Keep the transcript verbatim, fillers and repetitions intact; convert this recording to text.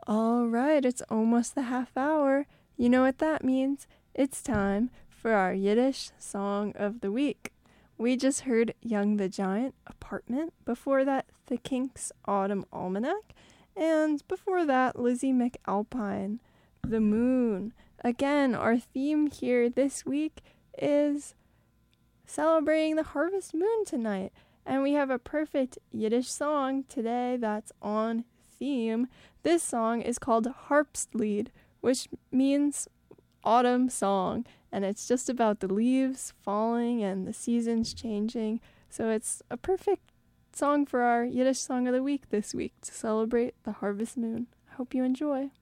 All right, it's almost the half hour. You know what that means. It's time for our Yiddish song of the week. We just heard Young the Giant, Apartment. Before that, The Kinks' Autumn Almanac. And before that, Lizzie McAlpine, The Moon. Again, our theme here this week is celebrating the harvest moon tonight. And we have a perfect Yiddish song today that's on theme. This song is called Herbstlied, which means autumn song. And it's just about the leaves falling and the seasons changing. So it's a perfect song for our Yiddish song of the week this week to celebrate the harvest moon. I hope you enjoy.